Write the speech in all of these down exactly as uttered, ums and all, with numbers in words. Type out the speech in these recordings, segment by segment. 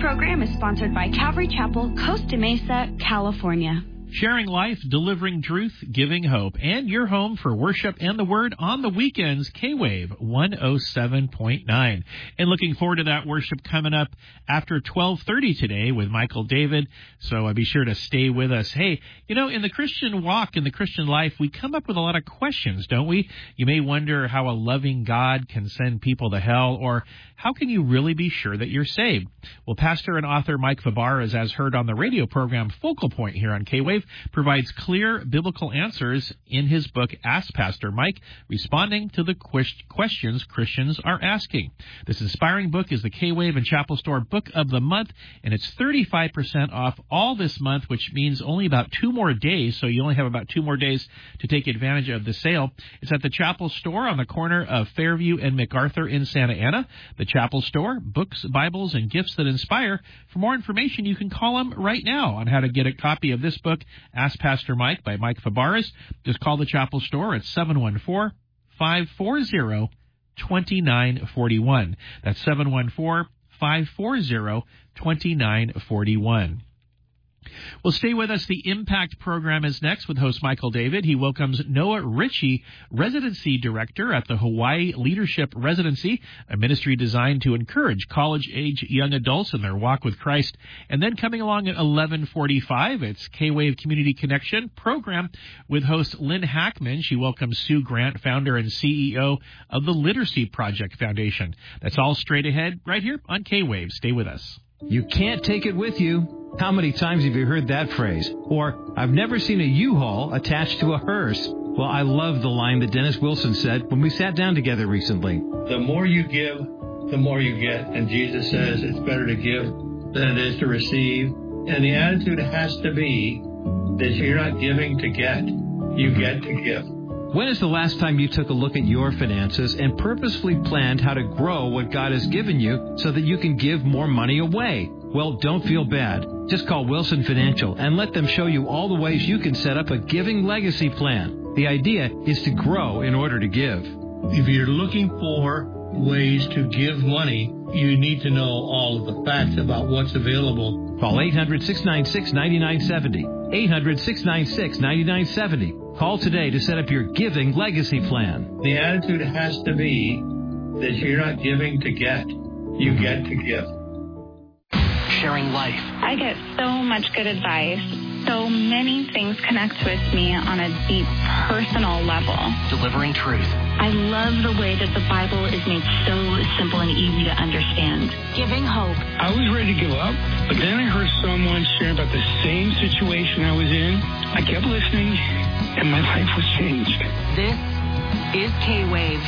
program is sponsored by Calvary Chapel, Costa Mesa, California. Sharing life, delivering truth, giving hope, and your home for worship and the Word on the weekends, K-Wave one oh seven point nine. And looking forward to that worship coming up after twelve thirty today with Michael David, so uh, be sure to stay with us. Hey, you know, in the Christian walk, in the Christian life, we come up with a lot of questions, don't we? You may wonder how a loving God can send people to hell, or how can you really be sure that you're saved? Well, pastor and author Mike Fabarez, as heard on the radio program Focal Point here on K-Wave, provides clear biblical answers in his book, Ask Pastor Mike, responding to the questions Christians are asking. This inspiring book is the K-Wave and Chapel Store Book of the Month, and it's thirty-five percent off all this month, which means only about two more days, so you only have about two more days to take advantage of the sale. It's at the Chapel Store on the corner of Fairview and MacArthur in Santa Ana. The Chapel Store, books, Bibles, and gifts that inspire. For more information, you can call them right now on how to get a copy of this book, Ask Pastor Mike by Mike Fabarez. Just call the Chapel Store at seven one four, five four zero, two nine four one. That's seven one four, five four zero, two nine four one. Well, stay with us. The Impact program is next with host Michael David. He welcomes Noah Ritchie, Residency Director at the Hawaii Leadership Residency, a ministry designed to encourage college-age young adults in their walk with Christ. And then coming along at eleven forty-five, it's K-Wave Community Connection program with host Lynn Hackman. She welcomes Sue Grant, founder and C E O of the Literacy Project Foundation. That's all straight ahead right here on K-Wave. Stay with us. You can't take it with you. How many times have you heard that phrase? Or, I've never seen a U-Haul attached to a hearse. Well, I love the line that Dennis Wilson said when we sat down together recently. The more you give, the more you get. And Jesus says it's better to give than it is to receive. And the attitude has to be that you're not giving to get. You get to give. When is the last time you took a look at your finances and purposefully planned how to grow what God has given you so that you can give more money away? Well, don't feel bad. Just call Wilson Financial and let them show you all the ways you can set up a giving legacy plan. The idea is to grow in order to give. If you're looking for ways to give money, you need to know all of the facts about what's available. Call eight hundred, six nine six, nine nine seven zero. eight hundred, six nine six, nine nine seven zero. Call today to set up your giving legacy plan. The attitude has to be that you're not giving to get. You get to give. Sharing life. I get so much good advice. So many things connect with me on a deep personal level. Delivering truth. I love the way that the Bible is made so simple and easy to understand. Giving hope. I was ready to give up, but then I heard someone share about the same situation I was in. I kept listening, and my life was changed. This is K-Wave.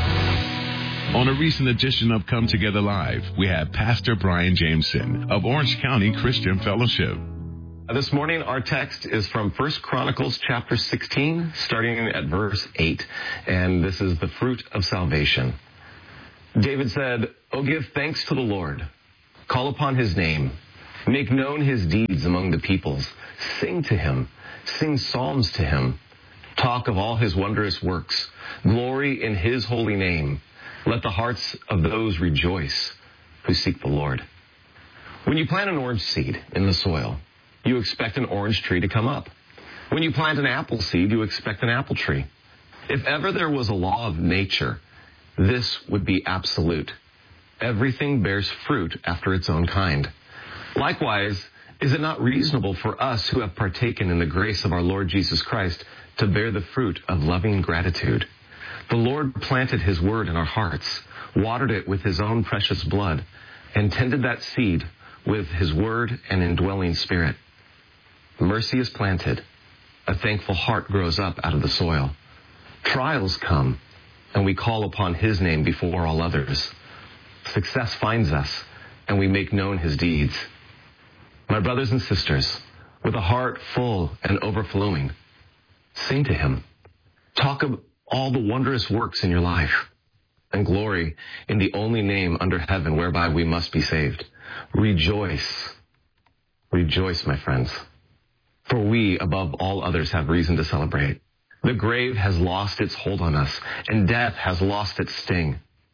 On a recent edition of Come Together Live, we have Pastor Brian Jameson of Orange County Christian Fellowship. This morning, our text is from First Chronicles chapter sixteen, starting at verse eight, and this is the fruit of salvation. David said, "Oh, give thanks to the Lord. Call upon his name. Make known his deeds among the peoples. Sing to him. Sing psalms to him. Talk of all his wondrous works. Glory in his holy name. Let the hearts of those rejoice who seek the Lord." When you plant an orange seed in the soil, you expect an orange tree to come up. When you plant an apple seed, you expect an apple tree. If ever there was a law of nature, this would be absolute. Everything bears fruit after its own kind. Likewise, is it not reasonable for us who have partaken in the grace of our Lord Jesus Christ to bear the fruit of loving gratitude? The Lord planted his word in our hearts, watered it with his own precious blood, and tended that seed with his word and indwelling spirit. Mercy is planted. A thankful heart grows up out of the soil. Trials come, and we call upon his name before all others. Success finds us, and we make known his deeds. My brothers and sisters, with a heart full and overflowing, sing to him. Talk of all the wondrous works in your life, and glory in the only name under heaven whereby we must be saved. Rejoice. Rejoice, my friends. For we, above all others, have reason to celebrate. The grave has lost its hold on us, and death has lost its sting.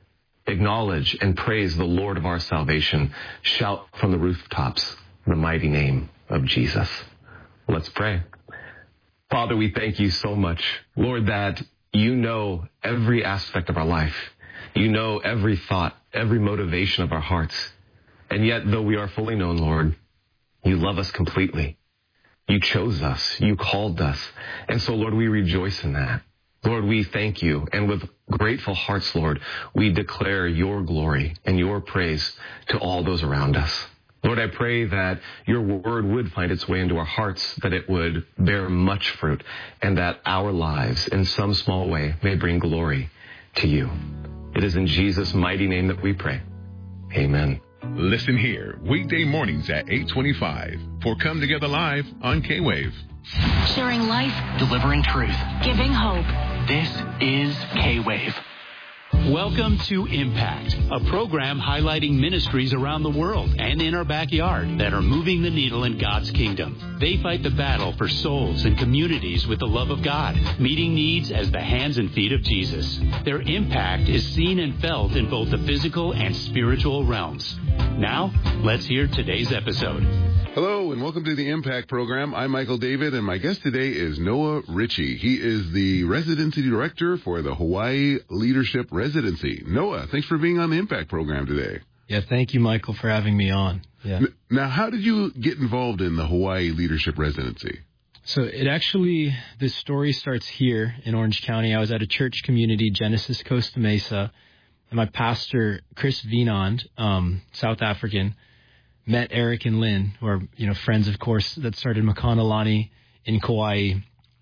acknowledge and praise the Lord of our salvation. Shout from the rooftops the mighty name of Jesus. Let's pray. Father, we thank you so much, Lord, that you know every aspect of our life. You know every thought, every motivation of our hearts. And yet, though we are fully known, Lord, you love us completely. You chose us. You called us. And so, Lord, we rejoice in that. Lord, we thank you. And with grateful hearts, Lord, we declare your glory and your praise to all those around us. Lord, I pray that your word would find its way into our hearts, that it would bear much fruit, and that our lives, in some small way, may bring glory to you. It is in Jesus' mighty name that we pray. Amen. Listen here, weekday mornings at eight twenty-five for Come Together Live on K-Wave. Sharing life, delivering truth, giving hope. This is K-Wave. Welcome to Impact, a program highlighting ministries around the world and in our backyard that are moving the needle in God's kingdom. They fight the battle for souls and communities with the love of God, meeting needs as the hands and feet of Jesus. Their impact is seen and felt in both the physical and spiritual realms. Now, let's hear today's episode. Hello and welcome to the Impact Program. I'm Michael David and my guest today is Noah Ritchie. He is the Residency Director for the Hawaii Leadership Residency. Noah, thanks for being on the Impact Program today. Yeah, thank you, Michael, for having me on. Yeah. Now, how did you get involved in the Hawaii Leadership Residency? So it actually, this story starts here in Orange County. I was at a church community, Genesis Costa Mesa, and my pastor, Chris Vinand, um, South African, met Eric and Lynn, who are, you know, friends, of course, that started Makanalani in Kauai.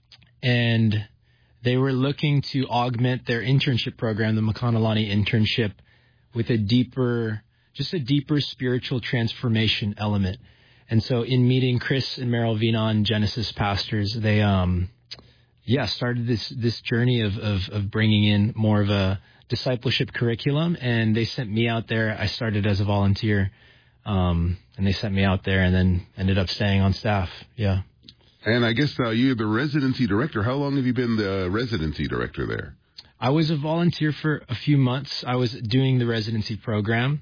And they were looking to augment their internship program, the Makanalani internship, with a deeper, just a deeper spiritual transformation element. And so in meeting Chris and Meryl Vinon, Genesis pastors, they, um, yeah, started this, this journey of, of, of bringing in more of a discipleship curriculum. And they sent me out there. I started as a volunteer. Um, and they sent me out there and then ended up staying on staff. Yeah. And I guess uh, you're the residency director. How long have you been the residency director there? I was a volunteer for a few months. I was doing the residency program.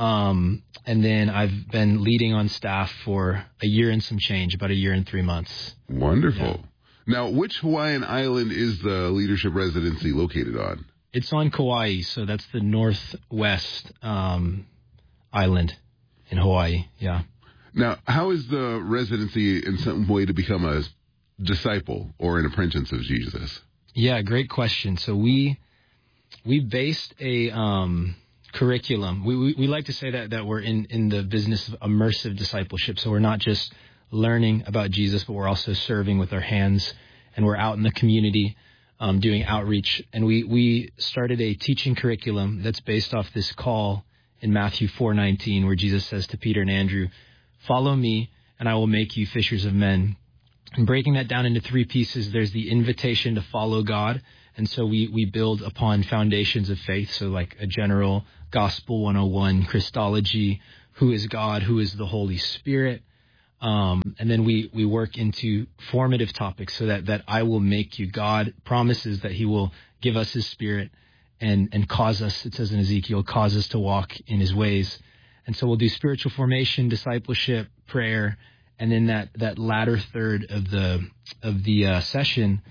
Um, and then I've been leading on staff for a year and some change, about a year and three months. Wonderful. Yeah. Now, which Hawaiian island is the leadership residency located on? It's on Kauai. So that's the northwest um, island. In Hawaii, yeah. Now, how is the residency in some way to become a disciple or an apprentice of Jesus? Yeah, great question. So we we based a um, curriculum. We, we we like to say that that we're in, in the business of immersive discipleship. So we're not just learning about Jesus, but we're also serving with our hands, and we're out in the community um, doing outreach. And we we started a teaching curriculum that's based off this call in Matthew four nineteen, where Jesus says to Peter and Andrew, "Follow me, and I will make you fishers of men." And breaking that down into three pieces, there's the invitation to follow God. And so we, we build upon foundations of faith. So like a general gospel one oh one, Christology, who is God, who is the Holy Spirit. Um, and then we, we work into formative topics so that, that I will make you. God promises that he will give us his spirit. And, and cause us, it says in Ezekiel, cause us to walk in his ways. And so we'll do spiritual formation, discipleship, prayer, and then that, that latter third of the of the uh, session,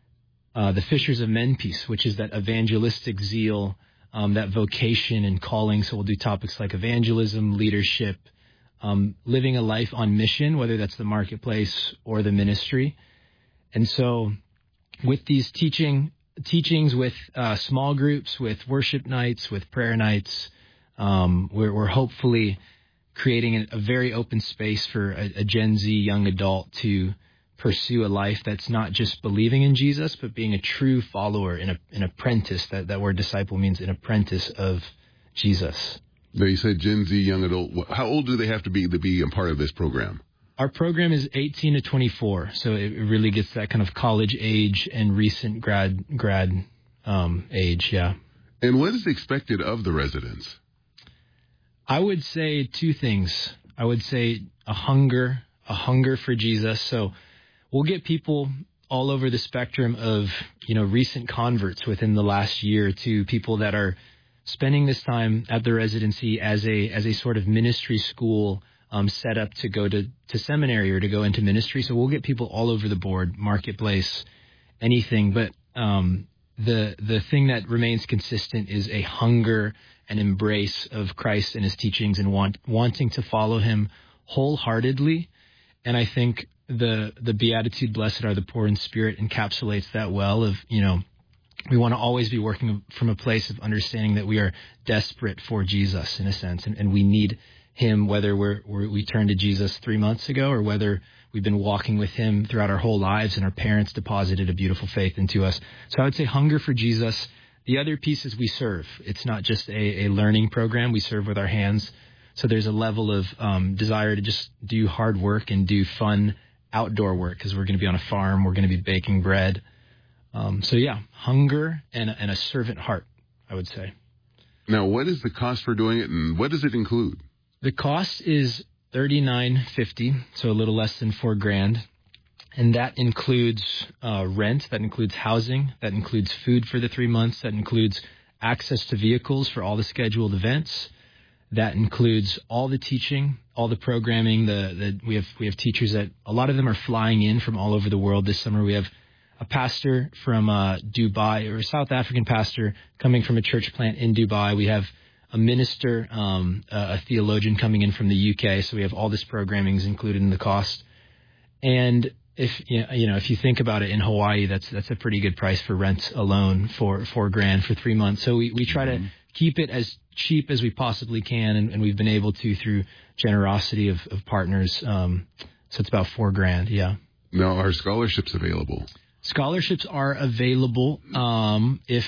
uh, the Fishers of Men piece, which is that evangelistic zeal, um, that vocation and calling. So we'll do topics like evangelism, leadership, um, living a life on mission, whether that's the marketplace or the ministry. And so with these teaching teachings, with uh, small groups, with worship nights, with prayer nights, um, we're, we're hopefully creating a, a very open space for a, a Gen Z young adult to pursue a life that's not just believing in Jesus, but being a true follower, an, an apprentice. That, that word disciple means an apprentice of Jesus. Now, you said Gen Z young adult. How old do they have to be to be a part of this program? Our program is eighteen to twenty-four, so it really gets that kind of college age and recent grad grad um, age, yeah. And what is expected of the residents? I would say two things. I would say a hunger, a hunger for Jesus. So we'll get people all over the spectrum of, you know, recent converts within the last year or two, people that are spending this time at the residency as a as a sort of ministry school um, set up to go to, to seminary or to go into ministry. So we'll get people all over the board, marketplace, anything. But um, the the thing that remains consistent is a hunger and embrace of Christ and his teachings and want, wanting to follow him wholeheartedly. And I think the the Beatitude, blessed are the poor in spirit, encapsulates that well of, you know, we want to always be working from a place of understanding that we are desperate for Jesus in a sense, and, and we need him, whether we're, we're, we turned to Jesus three months ago or whether we've been walking with him throughout our whole lives and our parents deposited a beautiful faith into us. So I would say hunger for Jesus. The other piece is we serve. It's not just a, a learning program. We serve with our hands. So there's a level of um, desire to just do hard work and do fun outdoor work because we're going to be on a farm. We're going to be baking bread. Um, so, yeah, hunger and, and a servant heart, I would say. Now, what is the cost for doing it, and what does it include? The cost is thirty-nine fifty, so a little less than four grand. And that includes uh, rent, that includes housing, that includes food for the three months, that includes access to vehicles for all the scheduled events. That includes all the teaching, all the programming. The, the we have we have teachers that a lot of them are flying in from all over the world. This summer we have a pastor from uh, Dubai, or a South African pastor coming from a church plant in Dubai. We have a minister, um, a theologian coming in from the U K. So we have all this programming is included in the cost. And if you know, if you think about it, in Hawaii, that's that's a pretty good price for rent alone for four grand for three months. So we, we try mm-hmm. to keep it as cheap as we possibly can, and, and we've been able to through generosity of, of partners. Um, so it's about four grand. Yeah. Now, are scholarships available? Scholarships are available. Um, if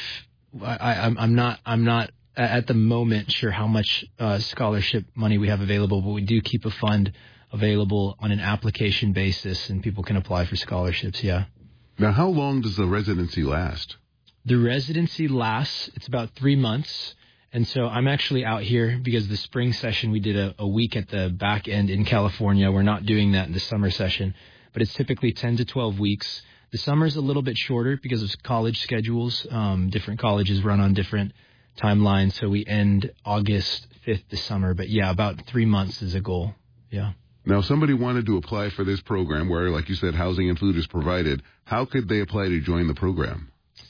I, I'm, I'm not, I'm not at the moment sure how much uh, scholarship money we have available, but we do keep a fund available on an application basis, and people can apply for scholarships. Yeah. Now, how long does the residency last? The residency lasts. It's about three months. And so I'm actually out here because the spring session we did a, a week at the back end in California. We're not doing that in the summer session, but it's typically ten to twelve weeks. The summer's a little bit shorter because of college schedules. Um, different colleges run on different timelines, so we end August fifth this summer. But, yeah, about three months is a goal. Yeah. Now, if somebody wanted to apply for this program where, like you said, housing and food is provided, how could they apply to join the program?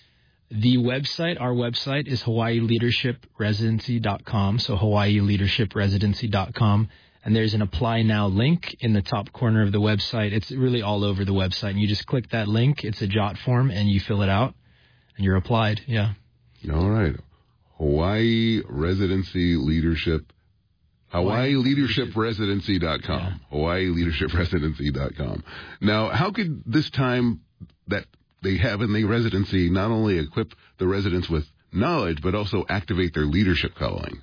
The website, our website, is Hawaii Leadership Residency dot com, so Hawaii Leadership Residency dot com. And there's an Apply Now link in the top corner of the website. It's really all over the website. And you just click that link. It's a jot form, and you fill it out, and you're applied. Yeah. All right. Hawaii Residency Leadership. Hawaii Leadership Residency dot com. Yeah. Hawaii Leadership Residency dot com. Now, how could this time that they have in the residency not only equip the residents with knowledge, but also activate their leadership calling?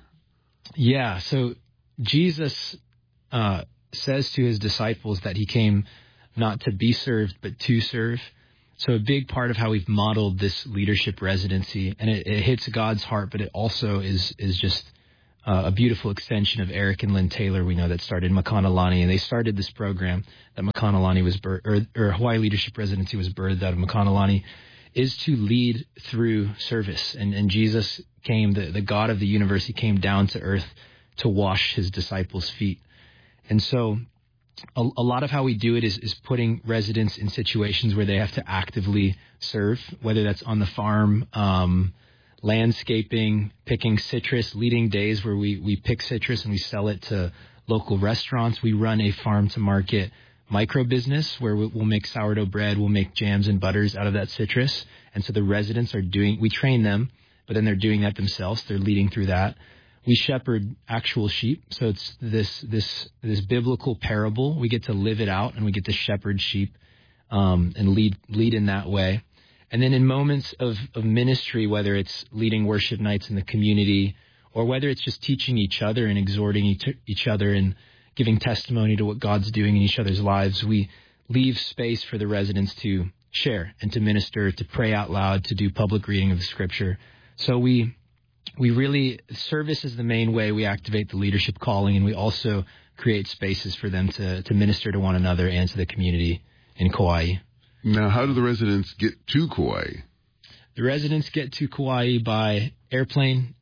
Yeah. So Jesus uh, says to his disciples that he came not to be served, but to serve. So a big part of how we've modeled this leadership residency, and it, it hits God's heart, but it also is is just uh, a beautiful extension of Eric and Lynn Taylor, we know, that started Makanalani. And they started this program that Makanalani was, bir- or, or Hawaii Leadership Residency was birthed out of Makanalani, is to lead through service. And, and Jesus came, the, the God of the universe, he came down to earth to wash his disciples' feet. And so a, a lot of how we do it is, is putting residents in situations where they have to actively serve, whether that's on the farm, um, landscaping, picking citrus, leading days where we, we pick citrus and we sell it to local restaurants. We run a farm-to-market micro business where we'll make sourdough bread, we'll make jams and butters out of that citrus. And so the residents are doing, we train them, but then they're doing that themselves. They're leading through that. We shepherd actual sheep. So it's this this this biblical parable. We get to live it out, and we get to shepherd sheep um, and lead lead in that way. And then in moments of, of ministry, whether it's leading worship nights in the community or whether it's just teaching each other and exhorting each, each other and giving testimony to what God's doing in each other's lives, we leave space for the residents to share and to minister, to pray out loud, to do public reading of the scripture. So we we really, service is the main way we activate the leadership calling, and we also create spaces for them to, to minister to one another and to the community in Kauai. Now, how do the residents get to Kauai? The residents get to Kauai by airplane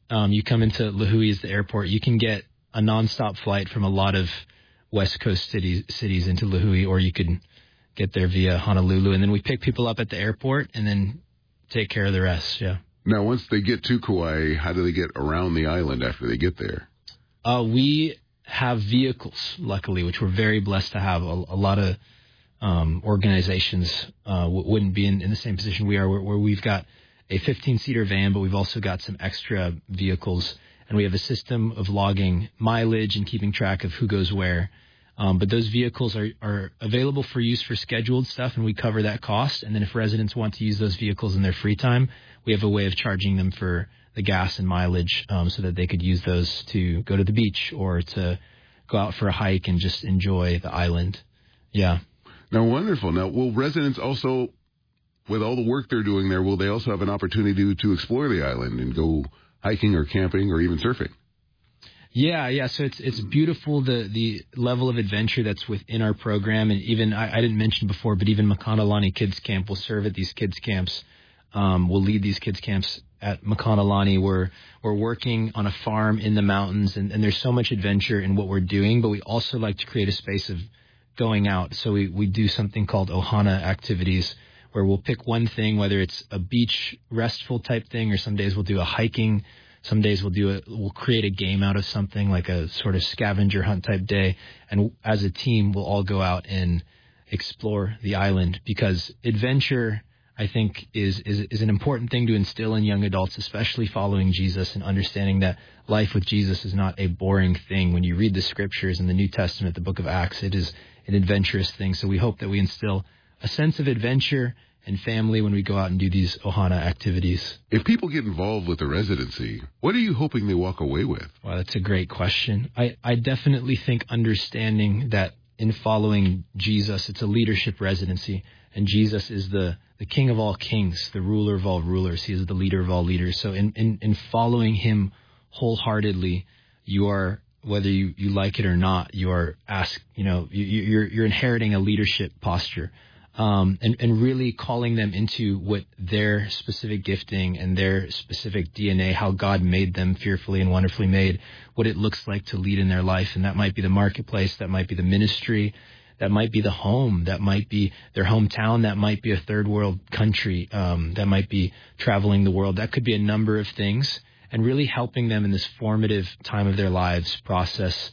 um, you come into Lihue as the airport, you can get a nonstop flight from a lot of West Coast cities cities into Lihue, or you could get there via Honolulu, and then we pick people up at the airport and then take care of the rest. Yeah. Now, once they get to Kauai, how do they get around the island after they get there? Uh, we have vehicles, luckily, which we're very blessed to have. A, a lot of um, organizations uh, w- wouldn't be in, in the same position we are, where, where we've got a fifteen-seater van, but we've also got some extra vehicles, and we have a system of logging mileage and keeping track of who goes where. Um, but those vehicles are, are available for use for scheduled stuff, and we cover that cost. And then if residents want to use those vehicles in their free time, we have a way of charging them for the gas and mileage um, so that they could use those to go to the beach or to go out for a hike and just enjoy the island. Yeah. Now, wonderful. Now, will residents also, with all the work they're doing there, will they also have an opportunity to, to explore the island and go hiking or camping or even surfing? Yeah, yeah. So it's it's beautiful, the the level of adventure that's within our program. And even, I, I didn't mention before, but even Makanalani Kids Camp will serve at these kids camps. Um, we'll lead these kids camps at Makanalani. We're, we're working on a farm in the mountains, and, and there's so much adventure in what we're doing, but we also like to create a space of going out. So we, we do something called Ohana activities, where we'll pick one thing, whether it's a beach restful type thing, or some days we'll do a hiking. Some days we'll do a, we'll create a game out of something, like a sort of scavenger hunt type day. And as a team, we'll all go out and explore the island, because adventure, I think, is, is, is an important thing to instill in young adults, especially following Jesus, and understanding that life with Jesus is not a boring thing. When you read the scriptures in the New Testament, the book of Acts, it is an adventurous thing. So we hope that we instill a sense of adventure and family when we go out and do these Ohana activities. If people get involved with the residency, what are you hoping they walk away with? Well, that's a great question. I, I definitely think understanding that in following Jesus, it's a leadership residency, and Jesus is the, the King of all kings, the ruler of all rulers. He is the leader of all leaders. So in, in, in following him wholeheartedly, you are, whether you, you like it or not, you are asked, you know, you, you're, you're inheriting a leadership posture. Um, and, and really calling them into what their specific gifting and their specific D N A, how God made them fearfully and wonderfully made, what it looks like to lead in their life. And that might be the marketplace, that might be the ministry, that might be the home, that might be their hometown, that might be a third world country, um, that might be traveling the world. That could be a number of things, and really helping them in this formative time of their lives process,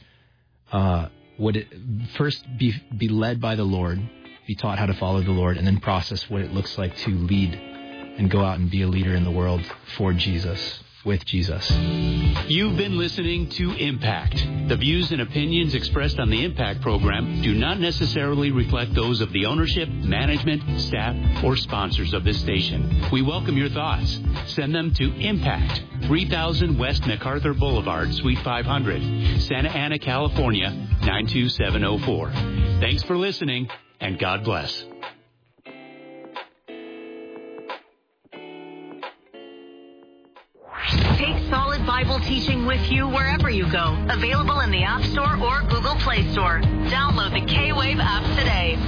uh, would it first be, be led by the Lord, be taught how to follow the Lord, and then process what it looks like to lead and go out and be a leader in the world for Jesus, with Jesus. You've been listening to Impact. The views and opinions expressed on the Impact program do not necessarily reflect those of the ownership, management, staff, or sponsors of this station. We welcome your thoughts. Send them to Impact, three thousand West MacArthur Boulevard, Suite five hundred, Santa Ana, California, nine two seven oh four. Thanks for listening, and God bless. Take solid Bible teaching with you wherever you go. Available in the App Store or Google Play Store. Download the K-Wave app today.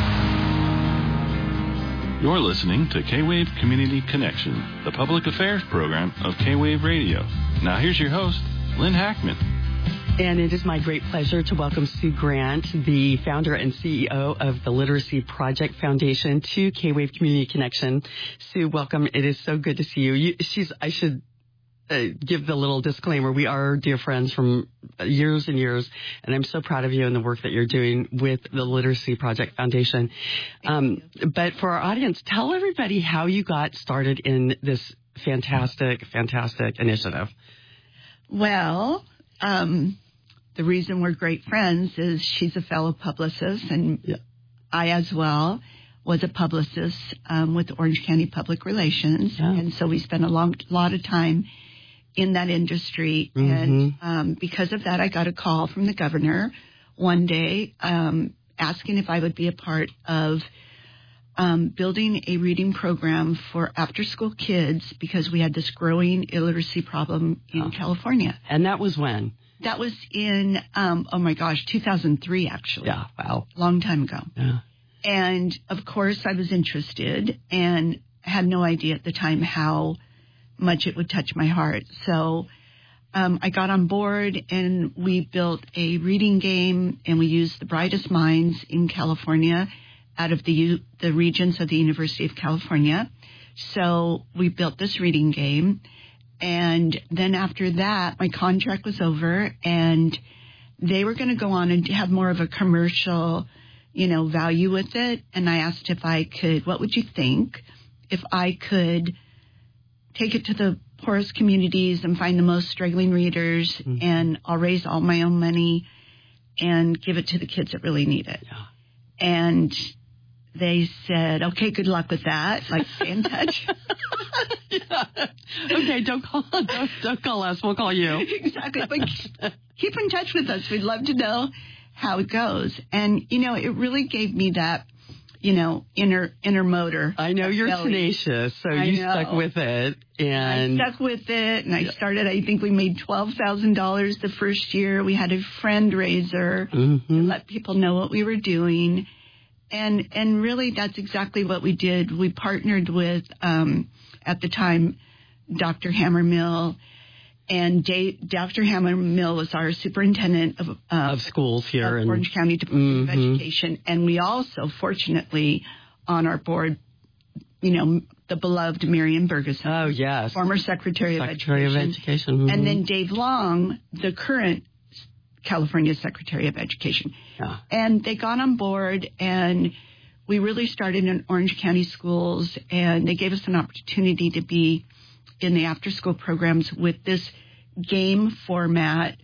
You're listening to K-Wave Community Connection, the public affairs program of K-Wave Radio. Now here's your host, Lynn Hackman. And it is my great pleasure to welcome Sue Grant, the founder and C E O of the Literacy Project Foundation, to K-Wave Community Connection. Sue, welcome. It is so good to see you. you she's, I should uh, give the little disclaimer. We are dear friends from years and years, and I'm so proud of you and the work that you're doing with the Literacy Project Foundation. Um, but for our audience, tell everybody how you got started in this fantastic, fantastic initiative. Well, um... the reason we're great friends is she's a fellow publicist, and yeah. I as well was a publicist um, with Orange County Public Relations. Yeah. And so we spent a long, lot of time in that industry. Mm-hmm. And um, because of that, I got a call from the governor one day um, asking if I would be a part of um, building a reading program for after-school kids, because we had this growing illiteracy problem in oh. California. And that was when? That was in, um, oh my gosh, two thousand three, actually. Yeah, wow. Long time ago. Yeah. And, of course, I was interested and had no idea at the time how much it would touch my heart. So um, I got on board and we built a reading game, and we used the brightest minds in California out of the U- the regents of the University of California. So we built this reading game. And then after that, my contract was over, and they were going to go on and have more of a commercial, you know, value with it. And I asked if I could, what would you think if I could take it to the poorest communities and find the most struggling readers, mm-hmm. and I'll raise all my own money and give it to the kids that really need it. Yeah. And they said, okay, good luck with that. Like, stay in touch. Yeah. Okay, don't call, don't, don't call us. We'll call you. Exactly. But keep in touch with us. We'd love to know how it goes. And, you know, it really gave me that, you know, inner inner motor. I know you're belly. tenacious, so I you know. stuck with it. And I stuck with it, and I started, I think we made twelve thousand dollars the first year. We had a friend raiser mm-hmm. to let people know what we were doing. And and really, that's exactly what we did. We partnered with, um, at the time, Doctor Hammermill. And Dave, Doctor Hammermill was our superintendent of, uh, of schools here of in Orange County Department mm-hmm. of Education. And we also, fortunately, on our board, you know, the beloved Miriam Bergeson. Oh, yes. Former Secretary, Secretary of Education. of Education. Mm-hmm. And then Dave Long, the current California Secretary of Education. Yeah. And they got on board, and we really started in Orange County schools, and they gave us an opportunity to be in the after-school programs with this game format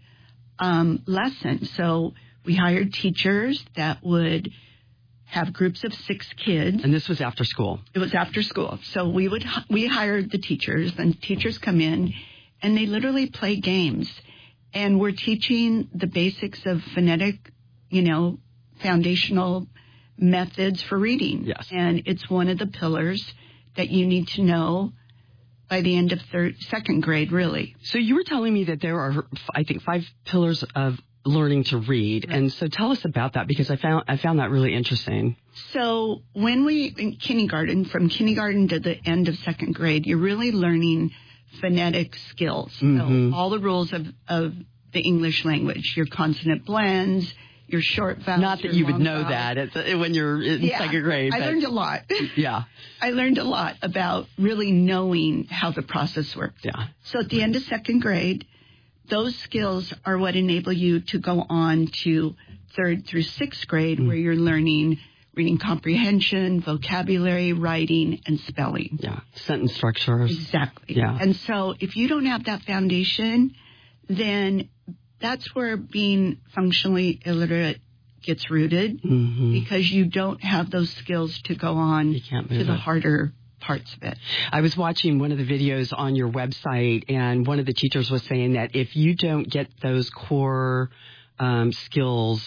um, lesson. So we hired teachers that would have groups of six kids. And this was after school? It was after school. So we would we hired the teachers, and teachers come in, and they literally play games. And we're teaching the basics of phonetic, you know, foundational methods for reading. Yes. And it's one of the pillars that you need to know by the end of third, second grade, really. So you were telling me that there are, I think, five pillars of learning to read. Right. And so tell us about that, because I found I found that really interesting. So when we, in kindergarten, from kindergarten to the end of second grade, you're really learning phonetic skills. Mm-hmm. So all the rules of, of the English language, your consonant blends, your short vowels. Not that you would know vowels. that at the, when you're in yeah, second grade. I but, learned a lot. Yeah. I learned a lot about really knowing how the process works. Yeah. So at the end of second grade, those skills are what enable you to go on to third through sixth grade, mm. where you're learning reading comprehension, vocabulary, writing, and spelling. Yeah. Sentence structures. Exactly. Yeah. And so if you don't have that foundation, then that's where being functionally illiterate gets rooted, mm-hmm. because you don't have those skills to go on to the it. harder parts of it. I was watching one of the videos on your website, and one of the teachers was saying that if you don't get those core um, skills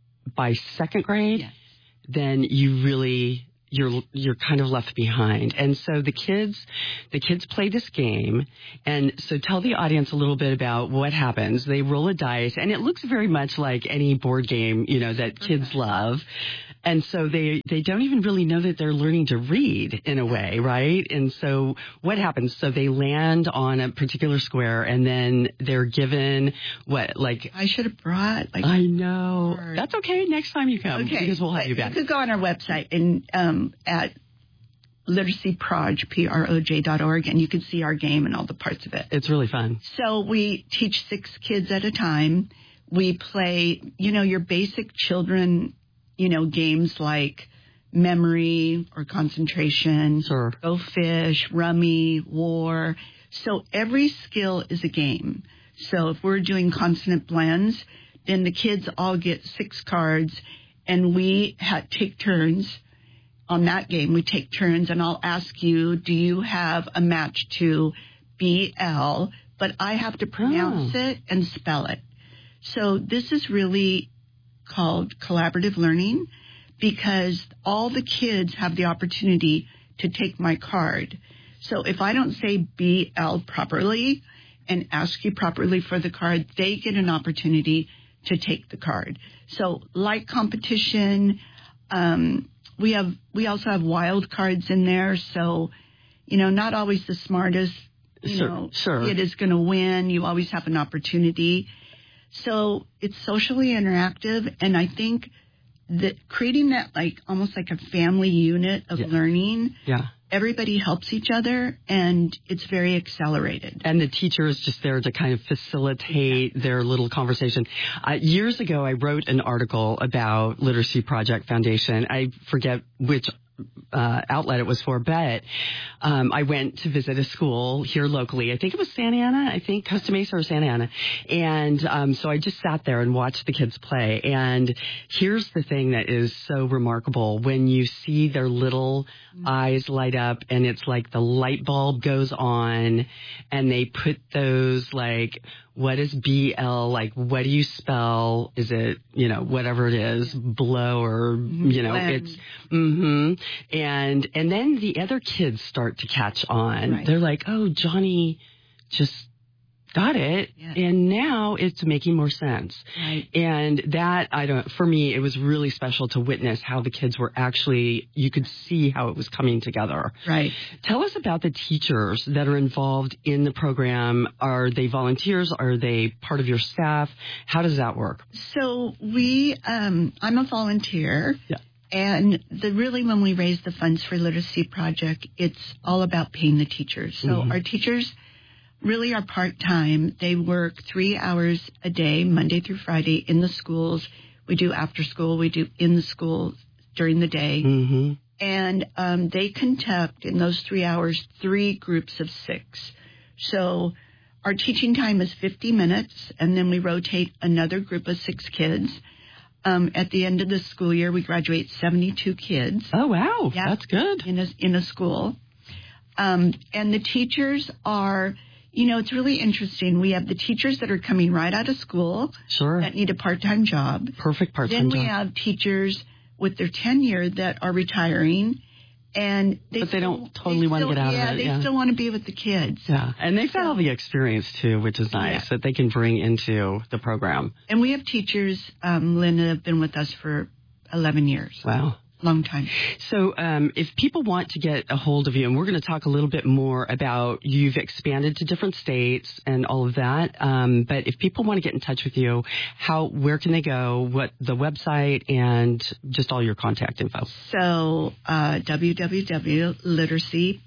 by second grade, yes. then you really... you're you're kind of left behind. And so the kids the kids play this game. And so tell the audience a little bit about what happens. They roll a dice, and it looks very much like any board game, you know, that kids okay. love. And so they, they don't even really know that they're learning to read in a way, right? And so what happens? So they land on a particular square, and then they're given what, like... I should have brought... like I know. Board. That's okay. Next time you come, okay. because we'll have you back. You could go on our website and um, at literacyproj, P R O J dot org, and you can see our game and all the parts of it. It's really fun. So we teach six kids at a time. We play, you know, your basic children... you know, games like memory or concentration, sure. Go Fish, Rummy, War. So every skill is a game. So if we're doing consonant blends, then the kids all get six cards, and we ha- take turns on that game. We take turns, and I'll ask you, do you have a match to B L? But I have to pronounce oh. it and spell it. So this is really called collaborative learning, because all the kids have the opportunity to take my card. So if I don't say B L properly and ask you properly for the card, they get an opportunity to take the card. So like competition, um, we have we also have wild cards in there. So, you know, not always the smartest you sure, know, sure. kid is going to win. You always have an opportunity. So it's socially interactive, and I think that creating that like almost like a family unit of yeah. learning. Yeah. Everybody helps each other, and it's very accelerated. And the teacher is just there to kind of facilitate yeah. their little conversation. Uh, years ago, I wrote an article about Literacy Project Foundation. I forget which uh, outlet it was for, but um, I went to visit a school here locally. I think it was Santa Ana. I think Costa Mesa or Santa Ana. And um, so I just sat there and watched the kids play. And here's the thing that is so remarkable. When you see their little mm-hmm. eyes light up and it's like the light bulb goes on and they put those like, what is B L? Like, what do you spell? Is it, you know, whatever it is, blow or, you know, Blend. it's, mm-hmm. And, and then the other kids start to catch on. Right. They're like, oh, Johnny just got it. Yeah. And now it's making more sense. Right. And that, I don't, for me, it was really special to witness how the kids were actually, you could see how it was coming together. Right. Tell us about the teachers that are involved in the program. Are they volunteers? Are they part of your staff? How does that work? So we, um, I'm a volunteer. Yeah. And the really, when we raise the funds for Literacy Project, it's all about paying the teachers. So mm-hmm. our teachers really are part-time. They work three hours a day, Monday through Friday, in the schools. We do after school. We do in the school during the day. Mm-hmm. And um, they conduct, in those three hours, three groups of six. So our teaching time is fifty minutes, and then we rotate another group of six kids. Um, at the end of the school year, we graduate seventy-two kids. Oh, wow. Yeah, that's good. In a, in a school. Um, and the teachers are, you know, it's really interesting. We have the teachers that are coming right out of school. Sure. That need a part-time job. Perfect part-time then job. Then we have teachers with their tenure that are retiring. And they but they still, don't totally want to get out yeah, of it. They yeah, they still want to be with the kids. Yeah, and they've got so, all the experience, too, which is nice, yeah. that they can bring into the program. And we have teachers, um, Lynn, that have been with us for eleven years. Wow. Long time. So um, if people want to get a hold of you, and we're going to talk a little bit more about, you've expanded to different states and all of that, um, but if people want to get in touch with you, how, where can they go, what the website, and just all your contact info? So uh, w w w dot literacy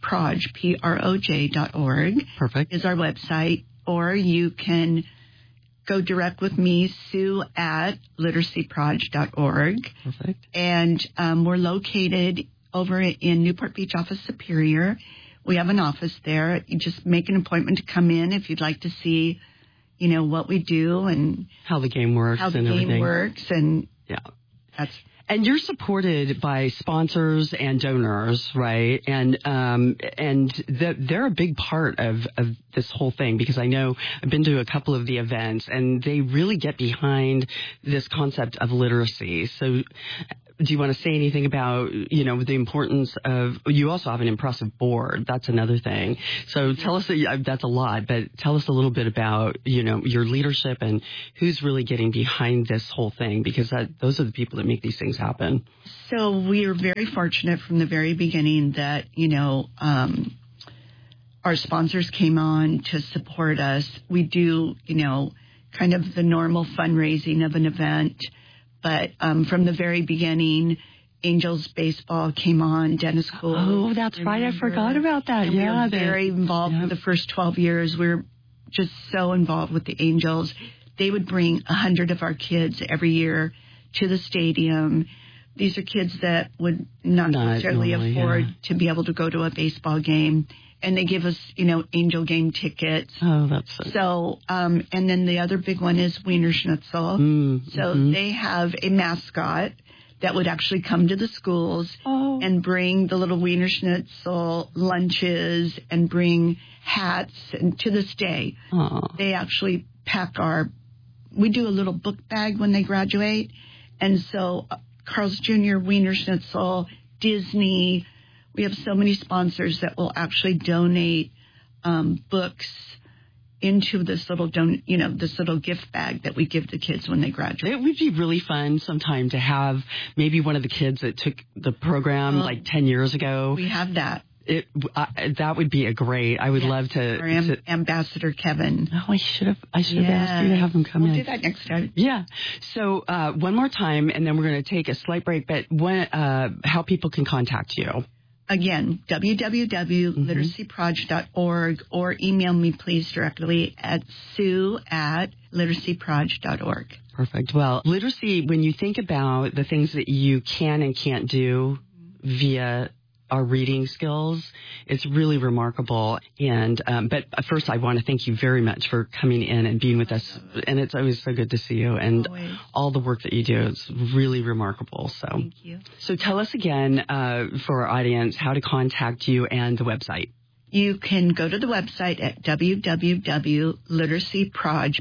proj dot org Perfect. Is our website, or you can go direct with me, Sue at literacy proj dot org. Perfect. And um, we're located over in Newport Beach off of Superior. We have an office there. You just make an appointment to come in if you'd like to see, you know, what we do and how the game works how the and game everything. works. And yeah, that's. And you're supported by sponsors and donors, right? And um, and the, they're a big part of, of this whole thing, because I know I've been to a couple of the events, and they really get behind this concept of literacy. So do you want to say anything about, you know, the importance of, you also have an impressive board. That's another thing. So tell us, that's a lot, but tell us a little bit about, you know, your leadership and who's really getting behind this whole thing, because that, those are the people that make these things happen. So we are very fortunate from the very beginning that, you know, um, our sponsors came on to support us. We do, you know, kind of the normal fundraising of an event. But um, from the very beginning, Angels Baseball came on, Dennis Gould. Oh, that's right. I forgot about that. And yeah. We were very involved yeah. for the first twelve years. We were just so involved with the Angels. They would bring a hundred of our kids every year to the stadium. These are kids that would not, not necessarily normally, afford yeah. to be able to go to a baseball game. And they give us, you know, Angel game tickets. Oh, that's so. So, um, and then the other big one is Wiener Schnitzel. Mm, so mm-hmm. they have a mascot that would actually come to the schools oh. and bring the little Wiener Schnitzel lunches and bring hats. And to this day, Aww. They actually pack our, we do a little book bag when they graduate. And so uh, Carl's Junior, Wiener Schnitzel, Disney. We have so many sponsors that will actually donate um, books into this little, don- you know, this little gift bag that we give the kids when they graduate. It would be really fun sometime to have maybe one of the kids that took the program well, like ten years ago. We have that. it, uh, that would be a great. I would yes. love to, Or am, to. Ambassador Kevin. Oh, I should have. I should have yes. asked you to have him come we'll in. We'll do that next time. Yeah. So uh, one more time, and then we're going to take a slight break. But when, uh, how people can contact you? Again, w w w dot literacy proj dot org, or email me, please, directly at sue at literacy proj dot org. Perfect. Well, literacy, when you think about the things that you can and can't do via our reading skills, it's really remarkable. And um, but first, I want to thank you very much for coming in and being with us. And it's always so good to see you, and always. All the work that you do. It's really remarkable. So, thank you. So tell us again uh, for our audience how to contact you and the website. You can go to the website at w w w dot literacy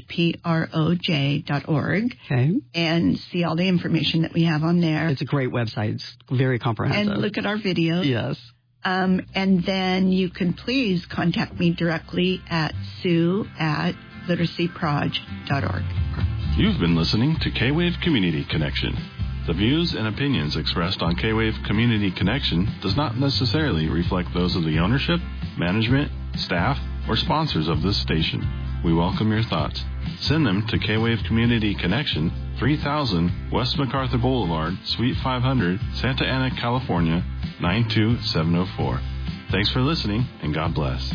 proj dot org okay. and see all the information that we have on there. It's a great website. It's very comprehensive. And look at our videos. Yes. Um, and then you can please contact me directly at sue at literacy proj dot org. You've been listening to K-Wave Community Connection. The views and opinions expressed on K-Wave Community Connection does not necessarily reflect those of the ownership, management, staff, or sponsors of this station. We welcome your thoughts. Send them to K-Wave Community Connection, three thousand West MacArthur Boulevard, Suite five hundred, Santa Ana, California, nine two seven oh four. Thanks for listening, and God bless.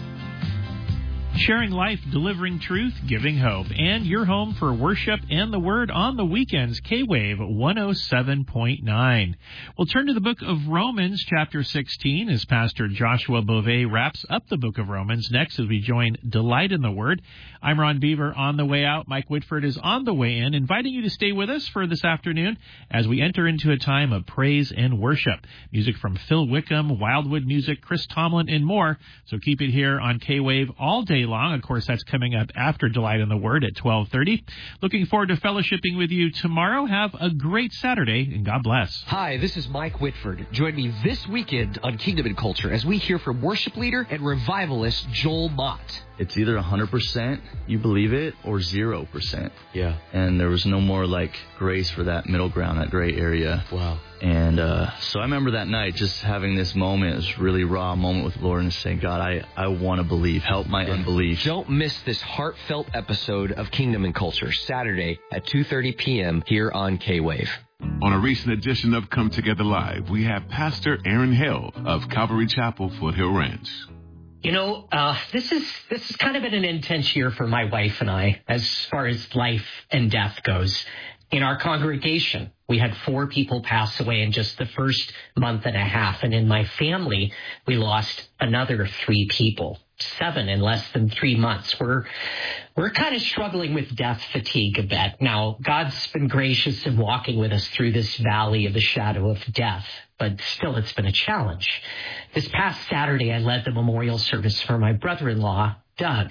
Sharing life, delivering truth, giving hope, and your home for worship and the Word on the weekends, K-Wave one oh seven point nine. We'll turn to the book of Romans, chapter sixteen, as Pastor Joshua Beauvais wraps up the book of Romans next as we join Delight in the Word. I'm Ron Beaver on the way out. Mike Whitford is on the way in, inviting you to stay with us for this afternoon as we enter into a time of praise and worship. Music from Phil Wickham, Wildwood Music, Chris Tomlin, and more. So keep it here on K-Wave all day long. Of course, that's coming up after Delight in the Word at twelve thirty. Looking forward to fellowshipping with you tomorrow. Have a great Saturday, and God bless. Hi, this is Mike Whitford. Join me this weekend on Kingdom and Culture as we hear from worship leader and revivalist Joel Mott. It's either one hundred percent, you believe it, or zero percent. Yeah. And there was no more, like, grace for that middle ground, that gray area. Wow. And uh, so I remember that night just having this moment, this really raw moment with the Lord, and saying, God, I, I want to believe. Help my yeah. unbelief. Don't miss this heartfelt episode of Kingdom and Culture, Saturday at two thirty p.m. here on K-Wave. On a recent edition of Come Together Live, we have Pastor Aaron Hill of Calvary Chapel, Foothill Ranch. You know, uh, this is this has kind of been an intense year for my wife and I as far as life and death goes. In our congregation, we had four people pass away in just the first month and a half. And in my family, we lost another three people, seven in less than three months. We're we're kind of struggling with death fatigue a bit. Now, God's been gracious in walking with us through this valley of the shadow of death, but still it's been a challenge. This past Saturday, I led the memorial service for my brother-in-law, Doug.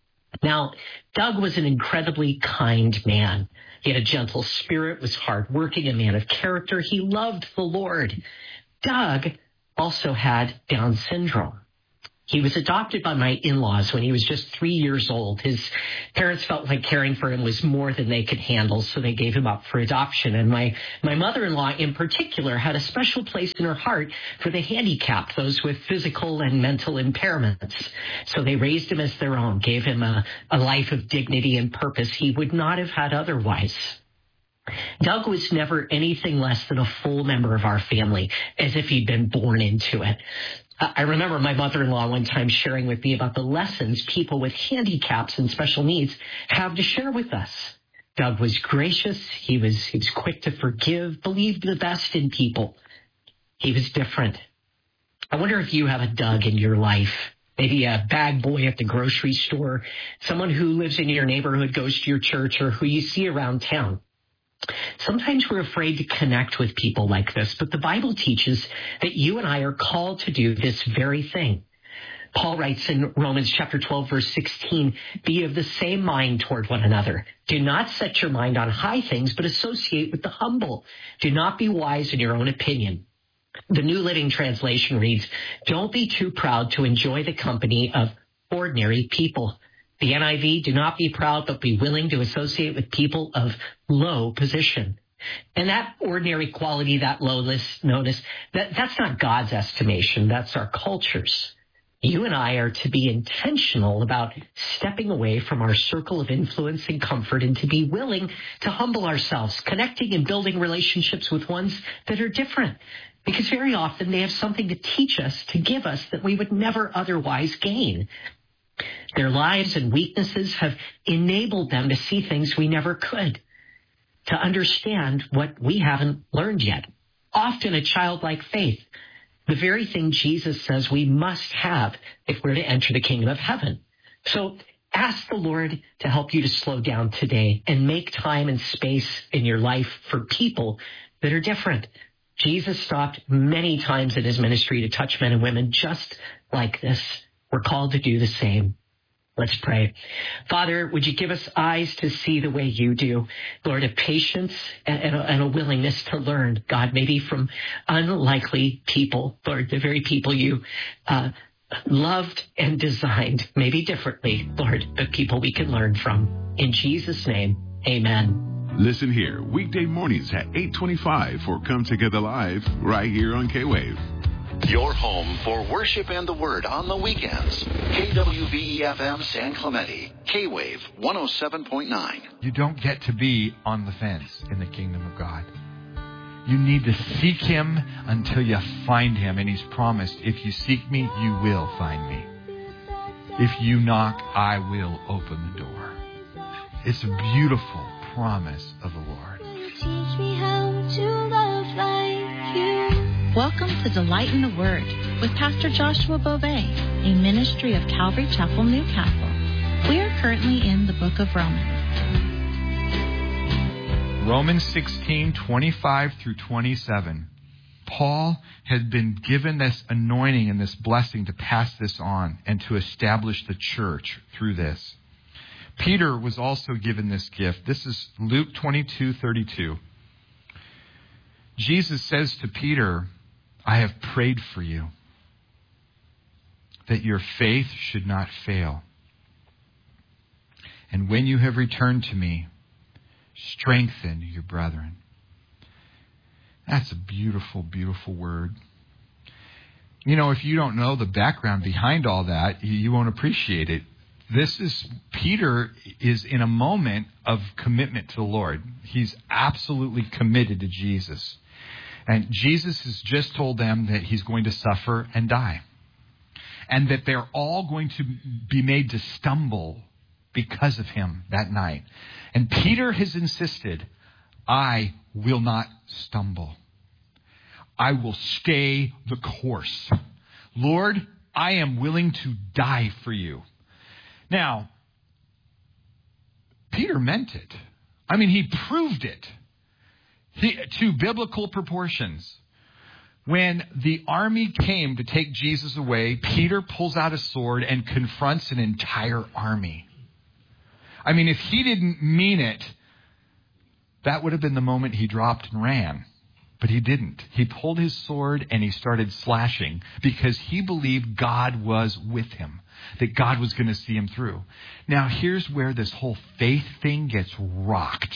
Now, Doug was an incredibly kind man. He had a gentle spirit, was hardworking, a man of character. He loved the Lord. Doug also had Down syndrome. He was adopted by my in-laws when he was just three years old. His parents felt like caring for him was more than they could handle, so they gave him up for adoption. And my, my mother-in-law in particular had a special place in her heart for the handicapped, those with physical and mental impairments. So they raised him as their own, gave him a, a life of dignity and purpose he would not have had otherwise. Doug was never anything less than a full member of our family, as if he'd been born into it. I remember my mother-in-law one time sharing with me about the lessons people with handicaps and special needs have to share with us. Doug was gracious. He was, he was quick to forgive, believed the best in people. He was different. I wonder if you have a Doug in your life. Maybe a bag boy at the grocery store, someone who lives in your neighborhood, goes to your church, or who you see around town. Sometimes we're afraid to connect with people like this, but the Bible teaches that you and I are called to do this very thing. Paul writes in Romans chapter twelve, verse sixteen, be of the same mind toward one another. Do not set your mind on high things, but associate with the humble. Do not be wise in your own opinion. The New Living Translation reads, don't be too proud to enjoy the company of ordinary people. The N I V, do not be proud, but be willing to associate with people of low position. And that ordinary quality, that lowness, notice, that, that's not God's estimation. That's our culture's. You and I are to be intentional about stepping away from our circle of influence and comfort and to be willing to humble ourselves, connecting and building relationships with ones that are different. Because very often they have something to teach us, to give us that we would never otherwise gain. Their lives and weaknesses have enabled them to see things we never could, to understand what we haven't learned yet. Often a childlike faith, the very thing Jesus says we must have if we're to enter the kingdom of heaven. So ask the Lord to help you to slow down today and make time and space in your life for people that are different. Jesus stopped many times in his ministry to touch men and women just like this. We're called to do the same. Let's pray. Father, would you give us eyes to see the way you do? Lord, a patience and a, and a willingness to learn, God, maybe from unlikely people, Lord, the very people you uh, loved and designed, maybe differently, Lord, but people we can learn from. In Jesus' name, amen. Listen here, weekday mornings at eight twenty-five for Come Together Live, right here on K-Wave. Your home for worship and the word on the weekends. K W V E F M San Clemente, K-Wave one oh seven point nine. You don't get to be on the fence in the kingdom of God. You need to seek him until you find him. And he's promised, if you seek me, you will find me. If you knock, I will open the door. It's a beautiful promise of the Lord. Teach me how to love like you. Welcome to Delight in the Word with Pastor Joshua Beauvais, a ministry of Calvary Chapel, Newcastle. We are currently in the book of Romans. Romans sixteen, twenty-five through twenty-seven. Paul had been given this anointing and this blessing to pass this on and to establish the church through this. Peter was also given this gift. This is Luke twenty-two, thirty-two. Jesus says to Peter, I have prayed for you, that your faith should not fail. And when you have returned to me, strengthen your brethren. That's a beautiful, beautiful word. You know, if you don't know the background behind all that, you won't appreciate it. This is, Peter is in a moment of commitment to the Lord. He's absolutely committed to Jesus. And Jesus has just told them that he's going to suffer and die. And that they're all going to be made to stumble because of him that night. And Peter has insisted, I will not stumble. I will stay the course. Lord, I am willing to die for you. Now, Peter meant it. I mean, he proved it. He, to biblical proportions. When the army came to take Jesus away, Peter pulls out a sword and confronts an entire army. I mean, if he didn't mean it, that would have been the moment he dropped and ran. But he didn't. He pulled his sword and he started slashing because he believed God was with him, that God was going to see him through. Now, here's where this whole faith thing gets rocked.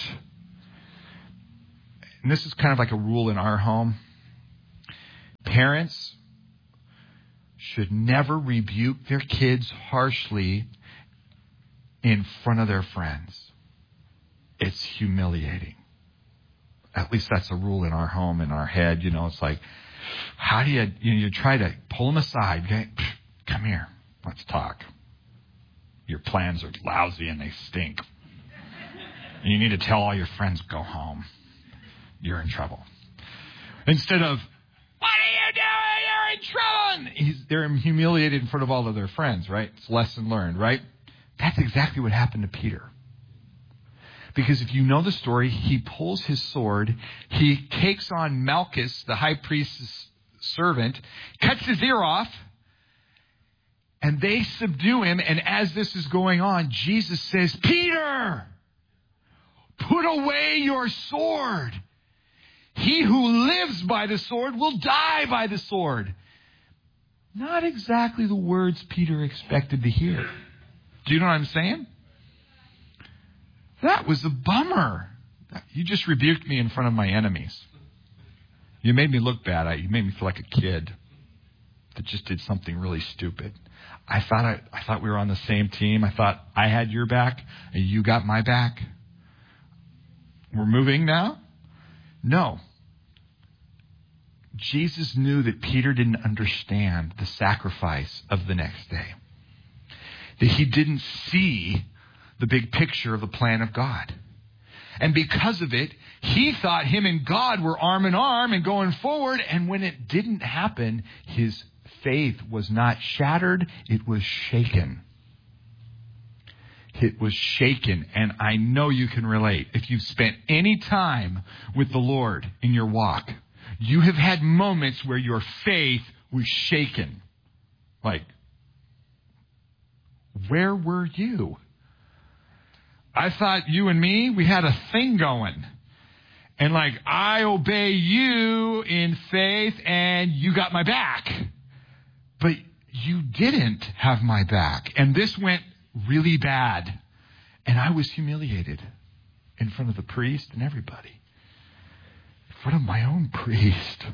And this is kind of like a rule in our home. Parents should never rebuke their kids harshly in front of their friends. It's humiliating. At least that's a rule in our home, in our head. You know, it's like, how do you, you, know, you try to pull them aside. Okay? Come here. Let's talk. Your plans are lousy and they stink. And you need to tell all your friends, go home. You're in trouble. Instead of, what are you doing? You're in trouble. And he's, they're humiliated in front of all of their friends, right? It's lesson learned, right? That's exactly what happened to Peter. Because if you know the story, he pulls his sword, he takes on Malchus, the high priest's servant, cuts his ear off, and they subdue him. And as this is going on, Jesus says, Peter, put away your sword. He who lives by the sword will die by the sword. Not exactly the words Peter expected to hear. Do you know what I'm saying? That was a bummer. You just rebuked me in front of my enemies. You made me look bad. You made me feel like a kid that just did something really stupid. I thought I, I thought we were on the same team. I thought I had your back and you got my back. We're moving now? No. Jesus knew that Peter didn't understand the sacrifice of the next day. That he didn't see the big picture of the plan of God. And because of it, he thought him and God were arm in arm and going forward. And when it didn't happen, his faith was not shattered, it was shaken. It was shaken. And I know you can relate. If you've spent any time with the Lord in your walk, you have had moments where your faith was shaken. Like, where were you? I thought you and me, we had a thing going. And like, I obey you in faith and you got my back. But you didn't have my back. And this went really bad. And I was humiliated in front of the priest and everybody. In front of my own priest.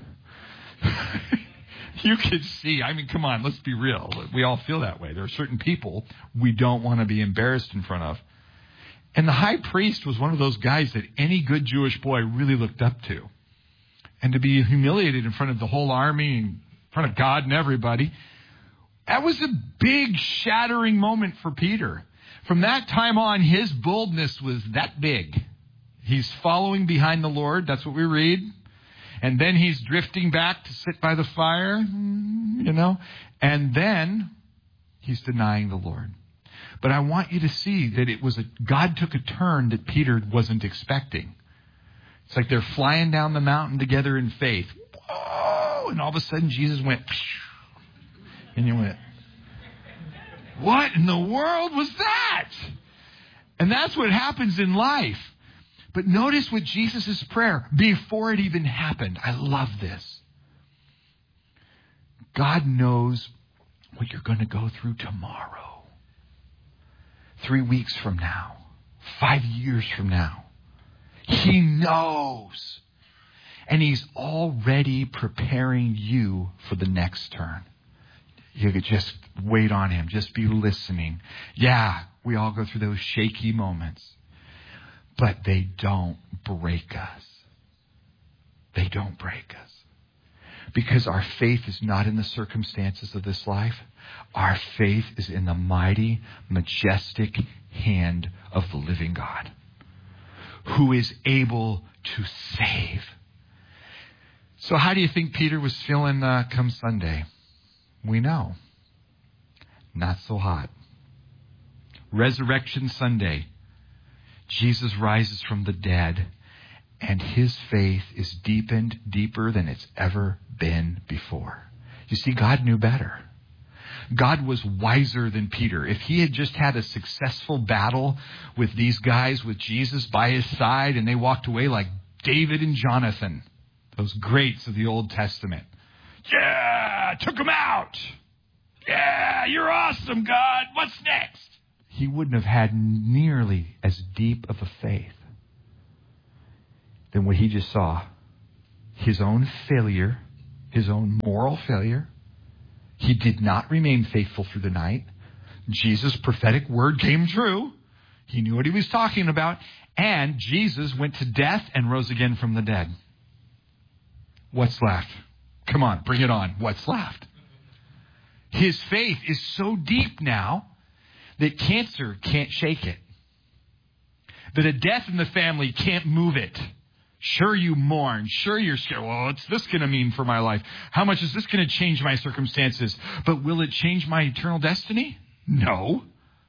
You could see, I mean, come on, let's be real. We all feel that way. There are certain people we don't want to be embarrassed in front of. And the high priest was one of those guys that any good Jewish boy really looked up to. And to be humiliated in front of the whole army, in front of God and everybody, that was a big shattering moment for Peter. From that time on, his boldness was that big. He's following behind the Lord. That's what we read. And then he's drifting back to sit by the fire, you know. And then he's denying the Lord. But I want you to see that it was a God took a turn that Peter wasn't expecting. It's like they're flying down the mountain together in faith. Whoa! And all of a sudden Jesus went, and you went, what in the world was that? And that's what happens in life. But notice what Jesus' prayer before it even happened. I love this. God knows what you're going to go through tomorrow. Three weeks from now. Five years from now. He knows. And he's already preparing you for the next turn. You could just wait on him. Just be listening. Yeah, we all go through those shaky moments. But they don't break us. They don't break us. Because our faith is not in the circumstances of this life. Our faith is in the mighty, majestic hand of the living God, who is able to save. So how do you think Peter was feeling uh, come Sunday? We know. Not so hot. Resurrection Sunday. Jesus rises from the dead, and his faith is deepened deeper than it's ever been before. You see, God knew better. God was wiser than Peter. If he had just had a successful battle with these guys with Jesus by his side and they walked away like David and Jonathan, those greats of the Old Testament. Yeah, took him out. Yeah, you're awesome, God. What's next? He wouldn't have had nearly as deep of a faith than what he just saw. His own failure, his own moral failure. He did not remain faithful through the night. Jesus' prophetic word came true. He knew what he was talking about. And Jesus went to death and rose again from the dead. What's left? Come on, bring it on. What's left? His faith is so deep now that cancer can't shake it. That a death in the family can't move it. Sure, you mourn. Sure, you're scared. Well, what's this going to mean for my life? How much is this going to change my circumstances? But will it change my eternal destiny? No.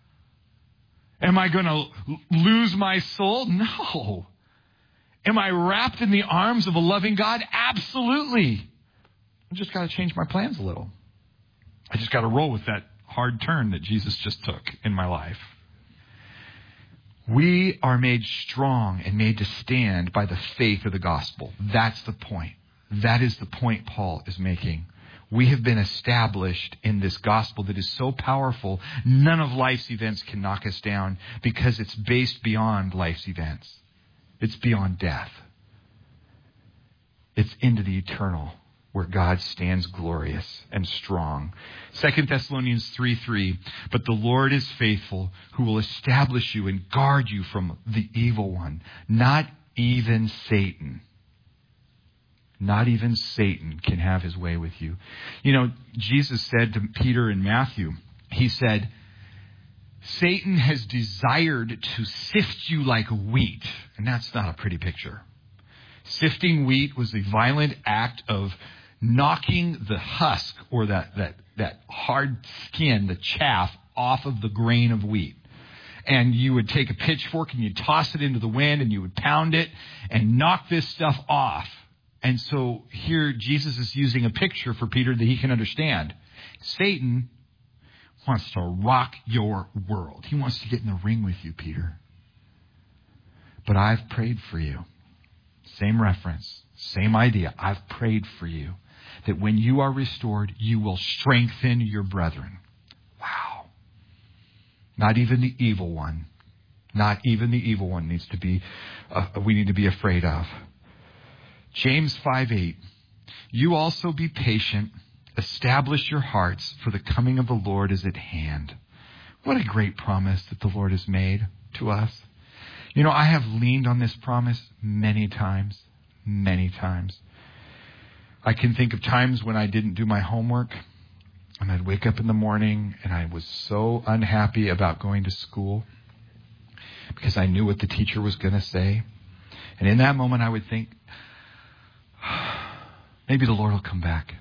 Am I going to lose my soul? No. Am I wrapped in the arms of a loving God? Absolutely. I just got to change my plans a little. I just got to roll with that hard turn that Jesus just took in my life. We are made strong and made to stand by the faith of the gospel. That's the point. That is the point Paul is making. We have been established in this gospel that is so powerful, none of life's events can knock us down because it's based beyond life's events. It's beyond death. It's into the eternal, where God stands glorious and strong. Second Thessalonians three three, but the Lord is faithful, who will establish you and guard you from the evil one. Not even Satan. Not even Satan can have his way with you. You know, Jesus said to Peter in Matthew, he said, Satan has desired to sift you like wheat. And that's not a pretty picture. Sifting wheat was a violent act of knocking the husk or that, that, that hard skin, the chaff, off of the grain of wheat. And you would take a pitchfork and you'd toss it into the wind and you would pound it and knock this stuff off. And so here Jesus is using a picture for Peter that he can understand. Satan wants to rock your world. He wants to get in the ring with you, Peter. But I've prayed for you. Same reference, same idea. I've prayed for you that when you are restored, you will strengthen your brethren. Wow. Not even the evil one. Not even the evil one needs to be, uh, we need to be afraid of. James five eight, you also be patient, establish your hearts, for the coming of the Lord is at hand. What a great promise that the Lord has made to us. You know, I have leaned on this promise many times, many times. I can think of times when I didn't do my homework, and I'd wake up in the morning and I was so unhappy about going to school because I knew what the teacher was going to say. And in that moment I would think, maybe the Lord will come back.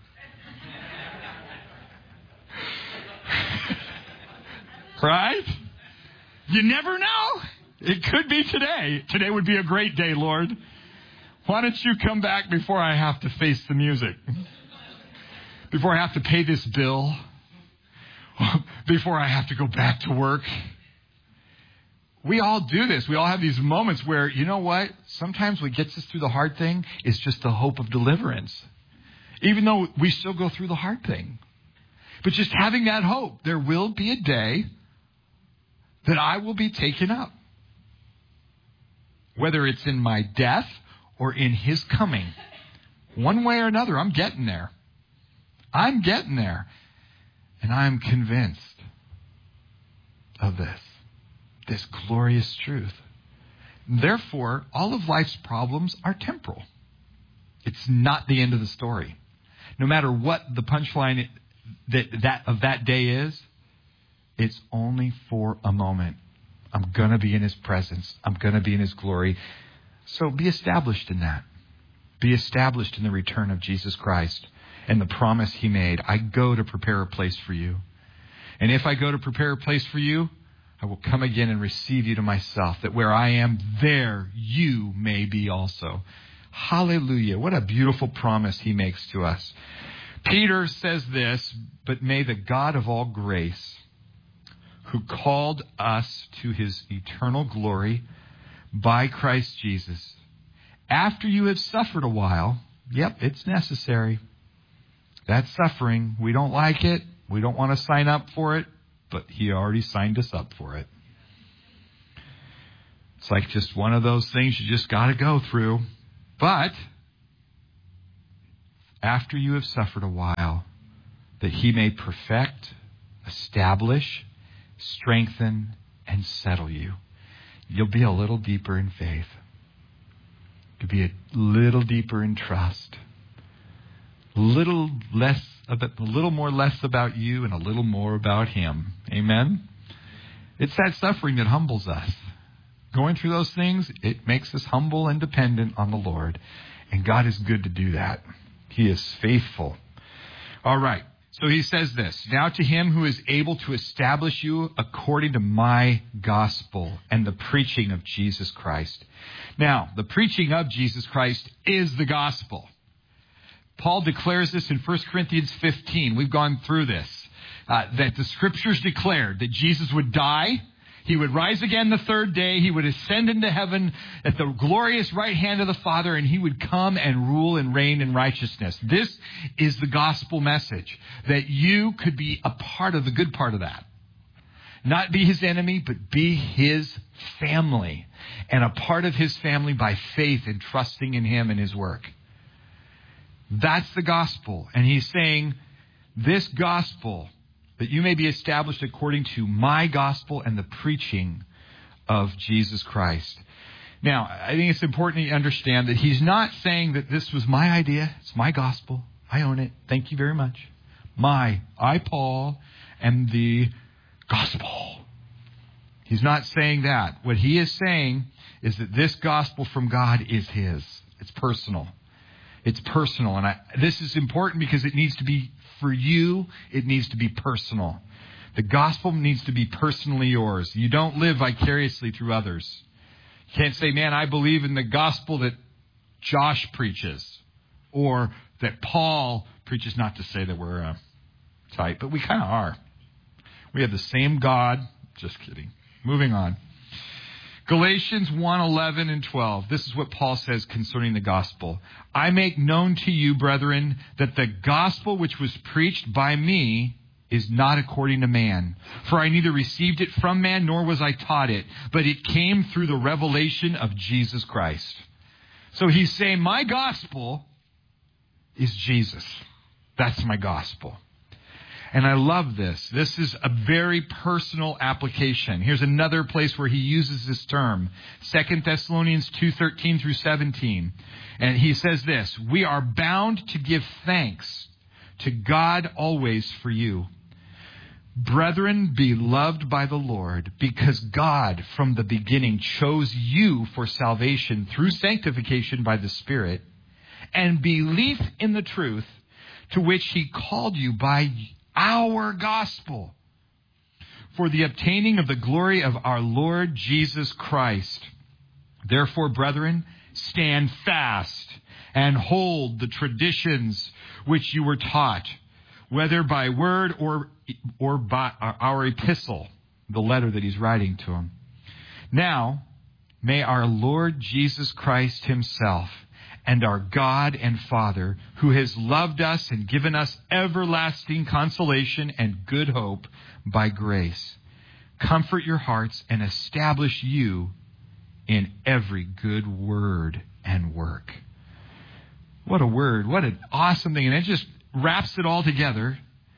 Right? You never know. It could be today. Today would be a great day, Lord. Why don't you come back before I have to face the music? Before I have to pay this bill? Before I have to go back to work? We all do this. We all have these moments where, you know what? Sometimes what gets us through the hard thing is just the hope of deliverance. Even though we still go through the hard thing. But just having that hope, there will be a day that I will be taken up. Whether it's in my death or in his coming. One way or another, I'm getting there. I'm getting there. And I'm convinced of this. This glorious truth. Therefore, all of life's problems are temporal. It's not the end of the story. No matter what the punchline that, that of that day is, it's only for a moment. I'm going to be in his presence. I'm going to be in his glory. So be established in that. Be established in the return of Jesus Christ and the promise he made. I go to prepare a place for you. And if I go to prepare a place for you, I will come again and receive you to myself, that where I am, there you may be also. Hallelujah. What a beautiful promise he makes to us. Peter says this, but may the God of all grace, who called us to his eternal glory by Christ Jesus, after you have suffered a while, yep, it's necessary. That's suffering. We don't like it. We don't want to sign up for it, but he already signed us up for it. It's like just one of those things you just got to go through. But after you have suffered a while, that he may perfect, establish, strengthen, and settle you. You'll be a little deeper in faith. You'll be a little deeper in trust. A little less, a little more less about you and a little more about him. Amen? It's that suffering that humbles us. Going through those things, it makes us humble and dependent on the Lord. And God is good to do that. He is faithful. All right. So he says this, now to him who is able to establish you according to my gospel and the preaching of Jesus Christ. Now, the preaching of Jesus Christ is the gospel. Paul declares this in First Corinthians fifteen. We've gone through this. Uh, that the scriptures declared that Jesus would die. He would rise again the third day. He would ascend into heaven at the glorious right hand of the Father, and he would come and rule and reign in righteousness. This is the gospel message, that you could be a part of the good part of that. not be his enemy, but be his family and a part of his family by faith and trusting in him and his work. That's the gospel. And he's saying, this gospel, that you may be established according to my gospel and the preaching of Jesus Christ. Now, I think it's important to understand that he's not saying that this was my idea. It's my gospel. I own it. Thank you very much. My, I, Paul, am the gospel. He's not saying that. What he is saying is that this gospel from God is his. It's personal. It's personal. And I, this is important because it needs to be for you. It needs to be personal. The gospel needs to be personally yours. You don't live vicariously through others. You can't say, man, I believe in the gospel that Josh preaches or that Paul preaches. Not to say that we're uh, tight, but we kind of are. We have the same God. Just kidding. Moving on. Galatians one, eleven and twelve. This is what Paul says concerning the gospel. I make known to you, brethren, that the gospel which was preached by me is not according to man. For I neither received it from man, nor was I taught it, but it came through the revelation of Jesus Christ. So he's saying, my gospel is Jesus. That's my gospel. And I love this. This is a very personal application. Here's another place where he uses this term. Second Thessalonians two, thirteen through seventeen. And he says this, we are bound to give thanks to God always for you. Brethren, beloved by the Lord, because God from the beginning chose you for salvation through sanctification by the Spirit and belief in the truth to which he called you by our gospel, for the obtaining of the glory of our Lord Jesus Christ. Therefore, brethren, stand fast and hold the traditions which you were taught, whether by word or or by our epistle, the letter that he's writing to them. Now, may our Lord Jesus Christ himself and our God and Father, who has loved us and given us everlasting consolation and good hope by grace, comfort your hearts and establish you in every good word and work. What a word. What an awesome thing. And it just wraps it all together.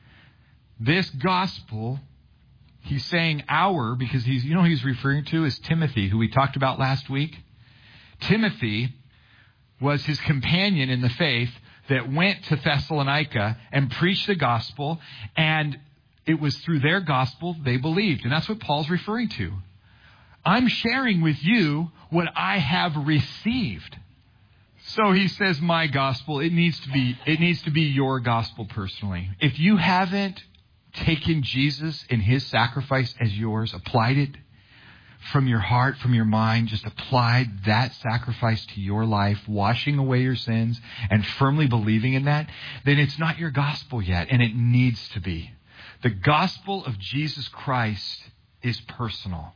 This gospel, he's saying our, because he's, you know who he's referring to is Timothy, who we talked about last week. Timothy was his companion in the faith that went to Thessalonica and preached the gospel, and it was through their gospel they believed. And that's what Paul's referring to. I'm sharing with you what I have received. So he says, my gospel, it needs to be, it needs to be your gospel personally. If you haven't taken Jesus and his sacrifice as yours, applied it from your heart, from your mind, just applied that sacrifice to your life, washing away your sins and firmly believing in that, then it's not your gospel yet, and it needs to be. The gospel of Jesus Christ is personal.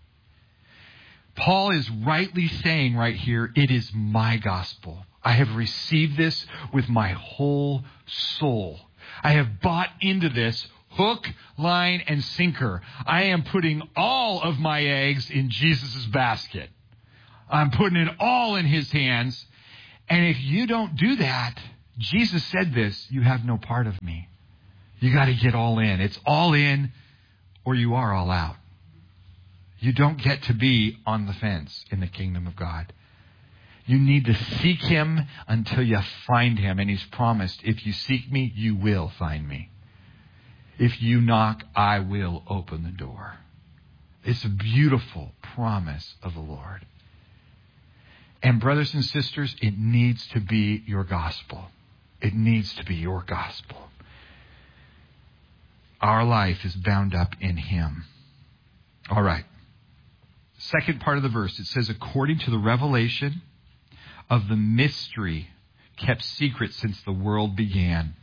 Paul is rightly saying right here, it is my gospel. I have received this with my whole soul. I have bought into this hook, line, and sinker. I am putting all of my eggs in Jesus' basket. I'm putting it all in his hands. And if you don't do that, Jesus said this, you have no part of me. You got to get all in. It's all in or you are all out. You don't get to be on the fence in the kingdom of God. You need to seek him until you find him. And he's promised, if you seek me, you will find me. If you knock, I will open the door. It's a beautiful promise of the Lord. And brothers and sisters, it needs to be your gospel. It needs to be your gospel. Our life is bound up in him. All right. Second part of the verse, it says, according to the revelation of the mystery kept secret since the world began.